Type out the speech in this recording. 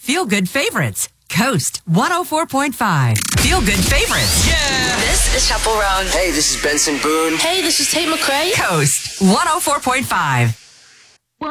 Feel Good Favorites. Coast 104.5. Feel Good Favorites. Yeah! This is Chappell Roan. Hey, this is Benson Boone. Hey, this is Tate McRae. Coast 104.5.